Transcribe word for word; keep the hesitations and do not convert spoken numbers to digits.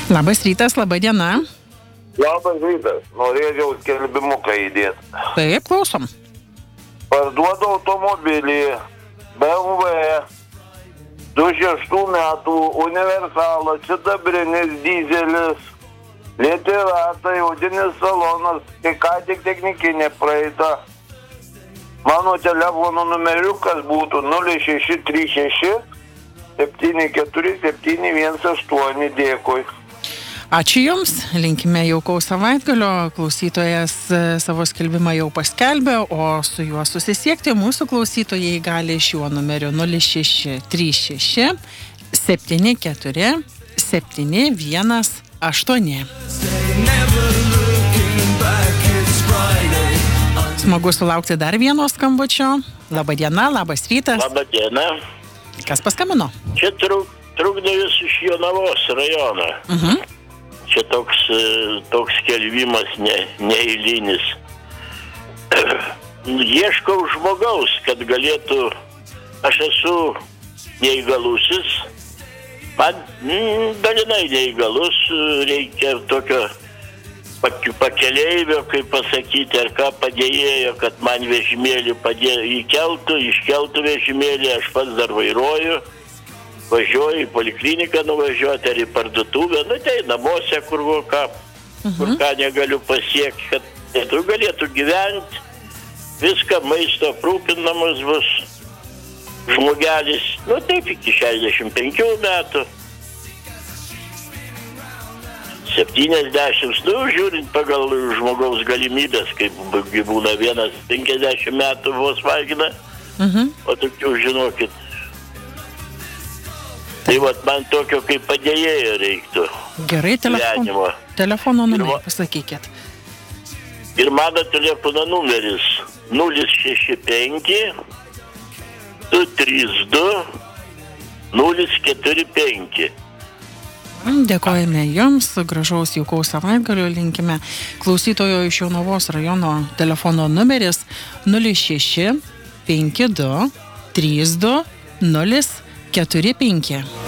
Labas rytas, laba diena. Labas rytas, norėjau skelbimuką įdėti. Taip, klausom. Parduodu automobilį B M W du šeštų metų universalas, sidabrinis dyzelis, lėti ratai, odinis salonas, tai ką tik technikinė praeita. Mano telefono numeriukas būtų nulis šeši trys šeši septyni keturi septyni vienas aštuoni. Dėkui. Ačiū Jums, linkime jaukaus savaitgalio, klausytojas savo skelbimą jau paskelbė, o su juo susisiekti mūsų klausytojai gali šiuo numeriu nulis šeši trys šeši septyni keturi septyni vienas aštuoni. Smagu sulaukti dar vieno skambučio. Labą dieną, labas rytas. Labą dieną. Kas paskambino? Čia truk, trukdėjus iš Jonavos rajono. Mhm. Čia toks, toks skelbimas ne, neeilinis. Ieškau žmogaus, kad galėtų, aš esu neįgalusis, man mm, dalinai neįgalus, reikia tokio pakeleivio, kaip pasakyti, ar ką padėjėjo, kad man vežimėlį padėjo, įkeltų, iškeltų vežimėlį, aš pats dar vairuoju. Važiuoju į polikliniką nuvažiuoti ar į parduotuvę, nu tai namuose, kur ką, uh-huh. kur ką negaliu pasiekti, kad tu galėtų gyventi, viską maisto aprūpinamas bus žmogelis, nu taip iki šešiasdešimt penkių metų, septyniasdešimt, nu žiūrint pagal žmogaus galimybės, kaip būna vienas penkiasdešimt metų vos valgina, uh-huh. o tokių žinokit. Tai vat man tokio kaip padėjėjo reiktų. Gerai, telefon, telefono numerį pasakykit. Ir mano telefono numeris nulis šeši penki du trys du nulis keturi penki. Dėkojame Jums, gražaus jaukaus savaitgalio linkime. Klausytojo iš Jonavos rajono telefono numeris nulis šeši penki du trys du nulis keturi penki.